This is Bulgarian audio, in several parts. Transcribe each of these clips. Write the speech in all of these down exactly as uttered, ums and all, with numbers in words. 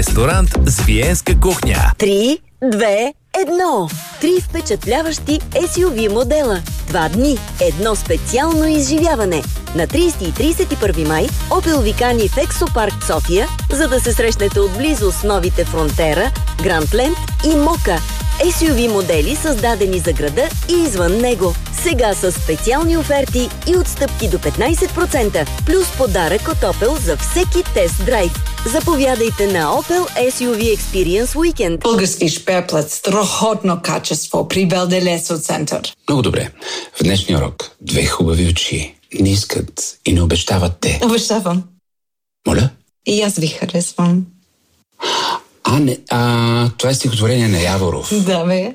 Ресторант с виенска кухня. Три, две, едно. Три впечатляващи ес ю ви модела. Два дни, едно специално изживяване. На тридесети и тридесет и първи май Opel ви кани в Ексопарк София, за да се срещнете отблизо с новите Фронтера, Грандленд и Мока. ес ю ви модели, създадени за града и извън него. Сега са специални оферти и отстъпки до петнайсет процента, плюс подарък от Opel за всеки тест драйв. Заповядайте на Opel ес ю ви Experience Weekend. Български шперплът, страхотно качество при Белделесо център. Много добре. В днешния урок две хубави очи не искат и не обещават те. Обещавам. Моля? И аз ви харесвам. А, не, а, това е стихотворение на Яворов. Да, бе.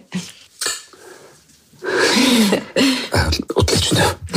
А, отлично.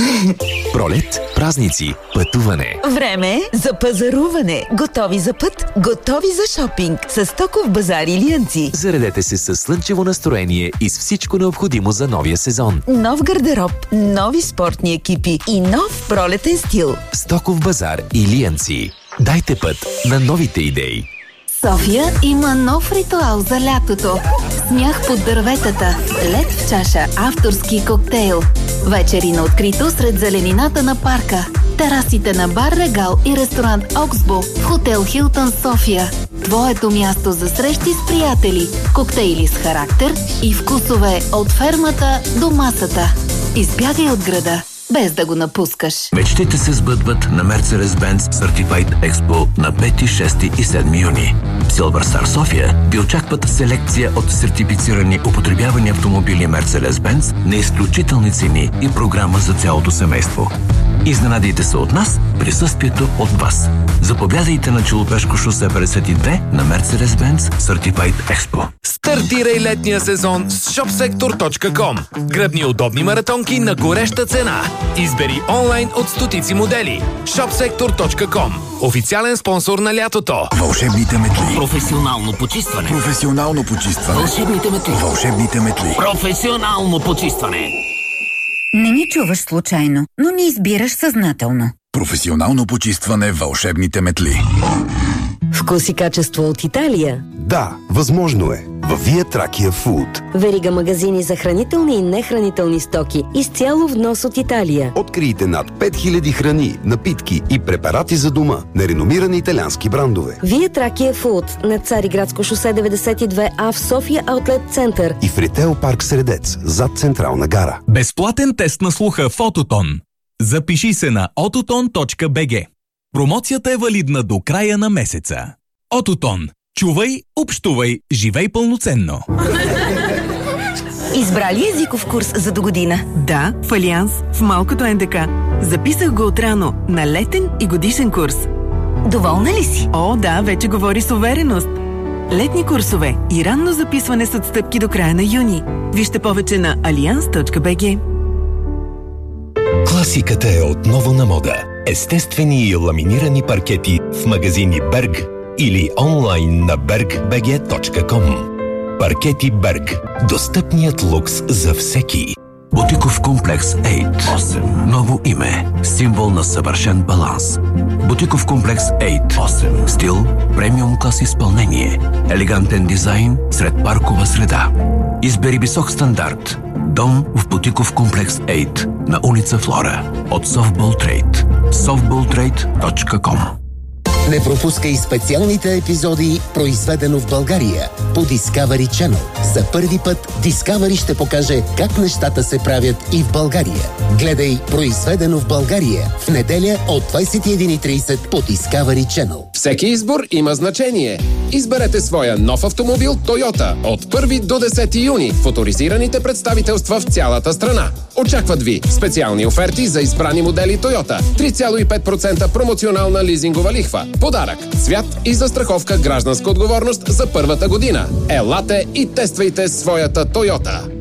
Пролет, празници, пътуване. Време за пазаруване. Готови за път, готови за шопинг. С Стоков базар Илиянци. Заредете се със слънчево настроение и с всичко необходимо за новия сезон. Нов гардероб, нови спортни екипи и нов пролетен стил. Стоков базар Илиянци. Дайте път на новите идеи. София има нов ритуал за лятото. Смях под дърветата, лед в чаша, авторски коктейл. Вечери на открито сред зеленината на парка. Терасите на бар Регал и ресторант Оксбо в хотел Хилтън София. Твоето място за срещи с приятели, коктейли с характер и вкусове от фермата до масата. Избягай от града, без да го напускаш. Мечтите се сбъдват на Mercedes-Benz Certified Expo на пети, шести и седми юни. В Silver Star София ви очакват селекция от сертифицирани употребявани автомобили Mercedes-Benz на изключителни цени и програма за цялото семейство. Изненадайте се от нас, присъствието от вас. Заповядайте на Челопешко шосе петдесет и две на Mercedes-Benz Certified Expo. Стартирай летния сезон с шопсектор точка ком. Гръбни удобни маратонки на гореща цена. Избери онлайн от стотици модели. шопсектор точка ком. Официален спонсор на лятото. Вълшебните метли. Професионално почистване. Професионално почистване. Вълшебните метли. Вълшебните метли. Професионално почистване. Не ни чуваш случайно, но ни избираш съзнателно. Професионално почистване вълшебните метли. Вкус и качество от Италия. Да, възможно е. Във Вие Тракия Фуд. Верига магазини за хранителни и нехранителни стоки. Изцяло внос от Италия. Открийте над пет хиляди храни, напитки и препарати за дома на реномирани италиански брандове. Вие Тракия Фуд на Цариградско шосе деветдесет и две А в София Аутлет Център. И в Ритейл парк Средец, зад Централна гара. Безплатен тест на слуха в Ототон. Запиши се на ототон точка би джи. Промоцията е валидна до края на месеца. Ототон. Чувай, общувай, живей пълноценно. Избрали езиков курс за до година? Да, в Алианс, в малкото Ен Де Ка. Записах го отрано на летен и годишен курс. Доволна ли си? О, да, вече говори с увереност. Летни курсове и ранно записване с отстъпки до края на юни. Вижте повече на алианс точка би джи. Класиката е отново на мода. Естествени и ламинирани паркети в магазини Берг или онлайн на берг би джи точка ком. Паркети Берг. Достъпният лукс за всеки. Бутиков комплекс осем. Ново име. Символ на съвършен баланс. Бутиков комплекс осем. Стил, премиум клас изпълнение. Елегантен дизайн сред паркова среда. Избери висок стандарт. Дом в Бутиков комплекс осем на улица Флора от Softball Trade. софтбол трейд точка ком. Не пропускай специалните епизоди «Произведено в България» по Discovery Channel. За първи път Discovery ще покаже как нещата се правят и в България. Гледай «Произведено в България» в неделя от двайсет и една и трийсет по Discovery Channel. Всеки избор има значение. Изберете своя нов автомобил Toyota от първи до десети юни в оторизираните представителства в цялата страна. Очакват ви специални оферти за избрани модели Toyota. три цяло и пет процента промоционална лизингова лихва. Подарък, цвят и застраховка гражданска отговорност за първата година. Елате и тествайте своята Toyota.